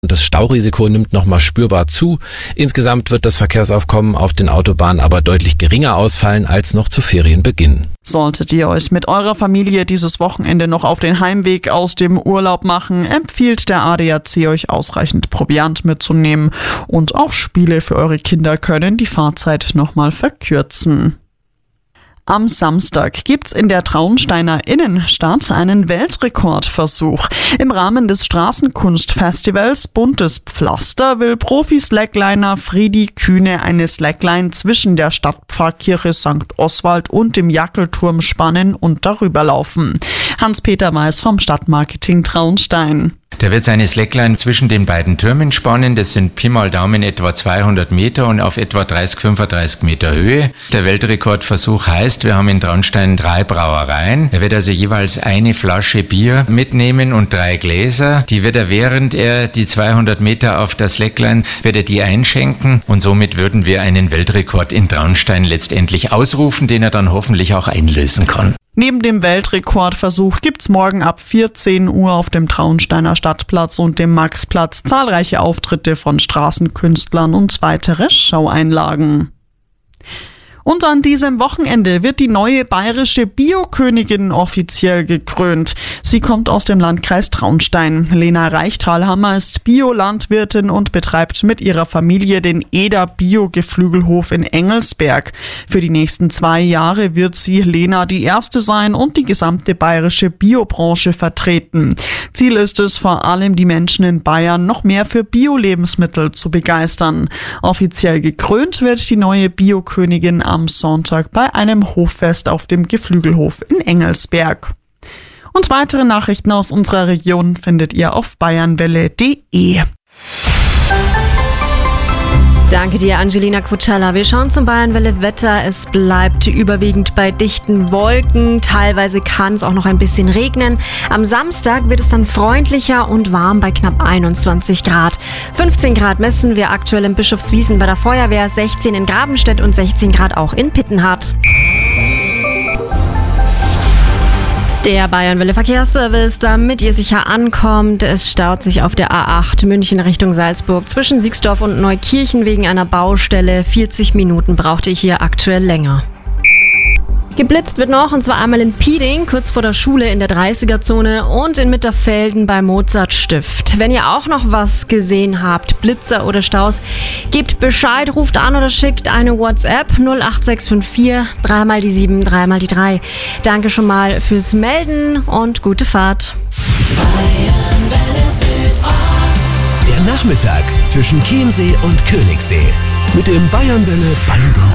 Das Staurisiko nimmt nochmal spürbar zu. Insgesamt wird das Verkehrsaufkommen auf den Autobahnen aber deutlich geringer ausfallen als noch zu Ferienbeginn. Solltet ihr euch mit eurer Familie dieses Wochenende noch auf den Heimweg aus dem Urlaub machen, empfiehlt der ADAC euch ausreichend Proviant mitzunehmen. Und auch Spiele für eure Kinder können die Fahrzeit nochmal verkürzen. Am Samstag gibt's in der Traunsteiner Innenstadt einen Weltrekordversuch. Im Rahmen des Straßenkunstfestivals Buntes Pflaster will Profi-Slackliner Friedi Kühne eine Slackline zwischen der Stadtpfarrkirche St. Oswald und dem Jackelturm spannen und darüber laufen. Hans-Peter Weiß vom Stadtmarketing Traunstein. Der wird seine Slackline zwischen den beiden Türmen spannen. Das sind Pi mal Daumen etwa 200 Meter und auf etwa 30-35 Meter Höhe. Der Weltrekordversuch heißt, wir haben in Traunstein 3 Brauereien. Er wird also jeweils eine Flasche Bier mitnehmen und 3 Gläser. Die wird er, während er die 200 Meter auf der Slackline, wird er die einschenken. Und somit würden wir einen Weltrekord in Traunstein letztendlich ausrufen, den er dann hoffentlich auch einlösen kann. Neben dem Weltrekordversuch gibt's morgen ab 14 Uhr auf dem Traunsteiner Stadtplatz und dem Maxplatz zahlreiche Auftritte von Straßenkünstlern und weitere Showeinlagen. Und an diesem Wochenende wird die neue bayerische Biokönigin offiziell gekrönt. Sie kommt aus dem Landkreis Traunstein. Lena Reichtalhammer ist Biolandwirtin und betreibt mit ihrer Familie den Eder Bio-Geflügelhof in Engelsberg. Für die nächsten 2 Jahre wird sie, Lena, die erste sein und die gesamte bayerische Biobranche vertreten. Ziel ist es, vor allem die Menschen in Bayern noch mehr für Bio-Lebensmittel zu begeistern. Offiziell gekrönt wird die neue Biokönigin am Sonntag bei einem Hoffest auf dem Geflügelhof in Engelsberg. Und weitere Nachrichten aus unserer Region findet ihr auf bayernwelle.de. Danke dir, Angelina Kutschala. Wir schauen zum Bayernwelle-Wetter. Es bleibt überwiegend bei dichten Wolken. Teilweise kann es auch noch ein bisschen regnen. Am Samstag wird es dann freundlicher und warm bei knapp 21 Grad. 15 Grad messen wir aktuell in Bischofswiesen bei der Feuerwehr, 16 in Grabenstedt und 16 Grad auch in Pittenhardt. Der Bayernwelle Verkehrsservice, damit ihr sicher ankommt. Es staut sich auf der A8 München Richtung Salzburg zwischen Siegsdorf und Neukirchen wegen einer Baustelle. 40 Minuten braucht ihr hier aktuell länger. Geblitzt wird noch, und zwar einmal in Pieding, kurz vor der Schule in der 30er-Zone und in Mitterfelden bei Mozartstift. Wenn ihr auch noch was gesehen habt, Blitzer oder Staus, gebt Bescheid, ruft an oder schickt eine WhatsApp 08654 3 mal die 7, 3 mal die 3. Danke schon mal fürs Melden und gute Fahrt. Der Nachmittag zwischen Chiemsee und Königssee mit dem Bayernwelle Band.